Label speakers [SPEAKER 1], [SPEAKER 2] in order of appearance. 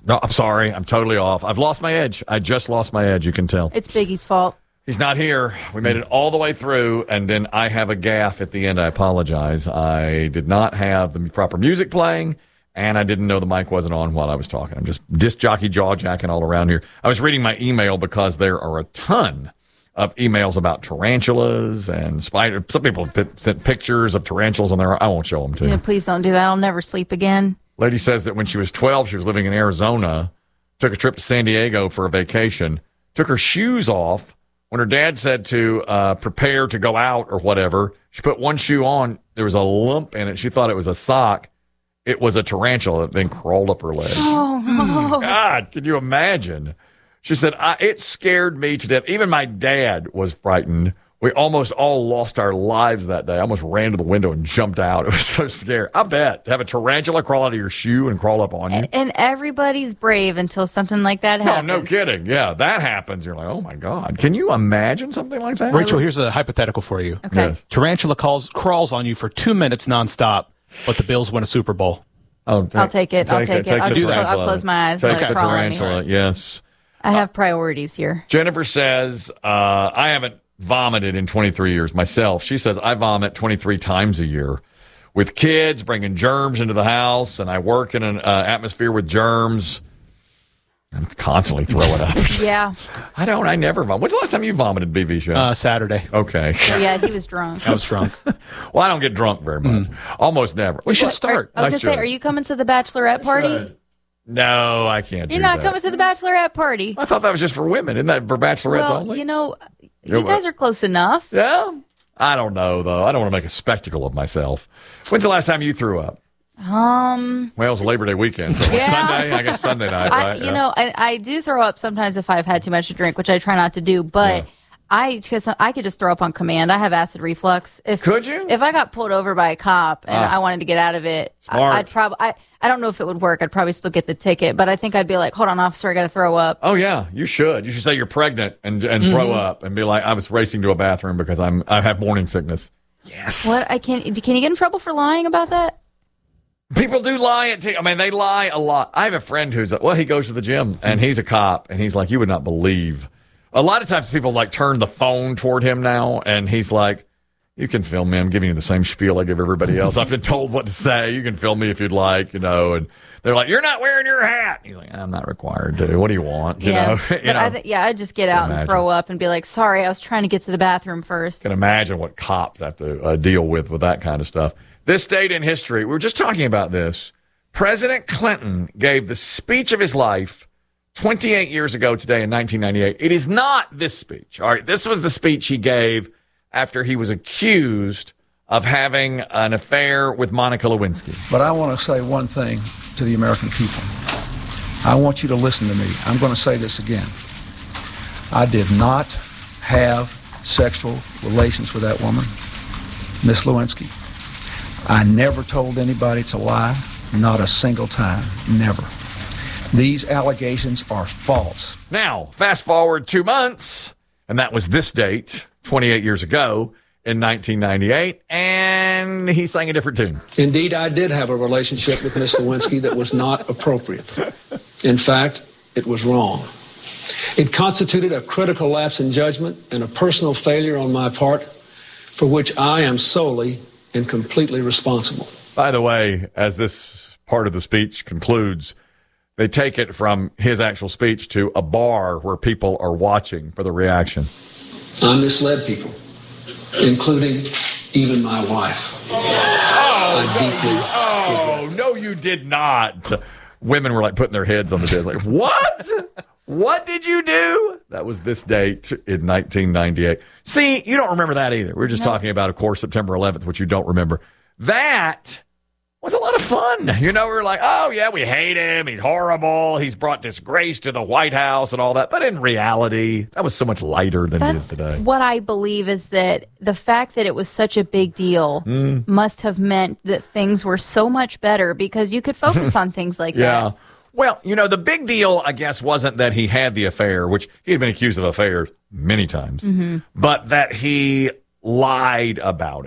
[SPEAKER 1] No, I'm sorry. I'm totally off. I've lost my edge. I just lost my edge, you can tell.
[SPEAKER 2] It's Biggie's fault.
[SPEAKER 1] He's not here. We made it all the way through, and then I have a gaffe at the end. I apologize. I did not have the proper music playing, and I didn't know the mic wasn't on while I was talking. I'm just disc jockey, jaw jacking all around here. I was reading my email because there are a ton of emails about tarantulas and spiders. Some people sent pictures of tarantulas on there. I won't show them to you.
[SPEAKER 2] Yeah, please don't do that. I'll never sleep again.
[SPEAKER 1] Lady says that when she was 12, she was living in Arizona, took a trip to San Diego for a vacation, took her shoes off. When her dad said to prepare to go out or whatever, she put one shoe on. There was a lump in it. She thought it was a sock. It was a tarantula that then crawled up her leg.
[SPEAKER 2] Oh, no.
[SPEAKER 1] God, can you imagine? She said, it scared me to death. Even my dad was frightened. We almost all lost our lives that day. I almost ran to the window and jumped out. It was so scary. I bet. To have a tarantula crawl out of your shoe and crawl up on you.
[SPEAKER 2] And everybody's brave until something like that happens.
[SPEAKER 1] No kidding. Yeah, that happens. You're like, oh, my God. Can you imagine something like that?
[SPEAKER 3] Rachel, here's a hypothetical for you.
[SPEAKER 2] Okay.
[SPEAKER 1] Yes.
[SPEAKER 3] Tarantula crawls on you for 2 minutes nonstop, but the Bills win a Super Bowl.
[SPEAKER 1] Oh,
[SPEAKER 2] I'll take it. I'll take it. I'll close my eyes and
[SPEAKER 1] Take
[SPEAKER 2] let
[SPEAKER 1] the
[SPEAKER 2] it crawl on me.
[SPEAKER 1] tarantula, yes.
[SPEAKER 2] I have priorities here.
[SPEAKER 1] Jennifer says, I haven't vomited in 23 years myself. She says, I vomit 23 times a year with kids, bringing germs into the house, and I work in an atmosphere with germs. I'm constantly throwing up.
[SPEAKER 2] Yeah.
[SPEAKER 1] I never vomit. When's the last time you vomited, BV Show?
[SPEAKER 3] Saturday.
[SPEAKER 1] Okay.
[SPEAKER 2] Yeah, he was drunk.
[SPEAKER 3] I was drunk.
[SPEAKER 1] Well, I don't get drunk very much. Almost never.
[SPEAKER 3] We should start.
[SPEAKER 2] I was going to say, are you coming to the bachelorette party?
[SPEAKER 1] No, I can't do
[SPEAKER 2] You're not
[SPEAKER 1] that.
[SPEAKER 2] coming to the bachelorette party.
[SPEAKER 1] I thought that was just for women. Isn't that for bachelorettes
[SPEAKER 2] Well,
[SPEAKER 1] only?
[SPEAKER 2] you know, you guys are close enough.
[SPEAKER 1] Yeah? I don't know, though. I don't want to make a spectacle of myself. When's the last time you threw up? Well, it was Labor Day weekend. So it was
[SPEAKER 2] Yeah.
[SPEAKER 1] Sunday? I guess Sunday night, right?
[SPEAKER 2] You know, I do throw up sometimes if I've had too much to drink, which I try not to do, but because I could just throw up on command. I have acid reflux.
[SPEAKER 1] Could you?
[SPEAKER 2] If I got pulled over by a cop and I wanted to get out of it,
[SPEAKER 1] Smart.
[SPEAKER 2] I'd probably. I don't know if it would work. I'd probably still get the ticket, but I think I'd be like, "Hold on, officer, I got to throw up."
[SPEAKER 1] Oh, yeah, you should. You should say you're pregnant and throw up and be like, I was racing to a bathroom because I have morning sickness. Yes.
[SPEAKER 2] What? Can you get in trouble for lying about that?
[SPEAKER 1] People do lie. I mean, they lie a lot. I have a friend he goes to the gym, and he's a cop, and he's like, you would not believe. A lot of times people, like, turn the phone toward him now, and he's like, you can film me. I'm giving you the same spiel I give everybody else. I've been told what to say. You can film me if you'd like, and they're like, you're not wearing your hat. He's like, I'm not required to. What do you want?
[SPEAKER 2] I'd just get out and throw up and be like, sorry, I was trying to get to the bathroom first.
[SPEAKER 1] Can imagine what cops have to deal with that kind of stuff. This date in history, we were just talking about this. President Clinton gave the speech of his life 28 years ago today in 1998. It is not this speech. All right, this was the speech he gave after he was accused of having an affair with Monica Lewinsky.
[SPEAKER 4] But I want to say one thing to the American people. I want you to listen to me. I'm going to say this again. I did not have sexual relations with that woman, Miss Lewinsky. I never told anybody to lie, not a single time, never. These allegations are false.
[SPEAKER 1] Now, fast forward 2 months, and that was this date, 28 years ago, in 1998, and he sang a different tune.
[SPEAKER 5] Indeed, I did have a relationship with Miss Lewinsky that was not appropriate. In fact, it was wrong. It constituted a critical lapse in judgment and a personal failure on my part, for which I am solely and completely responsible.
[SPEAKER 1] By the way, as this part of the speech concludes, they take it from his actual speech to a bar where people are watching for the reaction.
[SPEAKER 5] I misled people, including even my wife.
[SPEAKER 1] No, you did not. Women were like putting their heads on the desk like, what? What did you do? That was this date in 1998. See, you don't remember that either. We're just talking about, of course, September 11th, which you don't remember. That was a lot of fun. You know, we were like, oh, yeah, we hate him. He's horrible. He's brought disgrace to the White House and all that. But in reality, that was so much lighter than it is today.
[SPEAKER 2] What I believe is that the fact that it was such a big deal must have meant that things were so much better because you could focus on things like that.
[SPEAKER 1] Well, you know, the big deal, I guess, wasn't that he had the affair, which he had been accused of affairs many times, but that he lied about